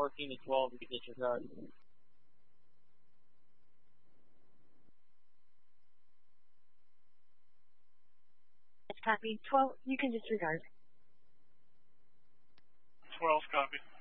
14 to 12, you can disregard. Copy. 12, you can disregard. 12, copy.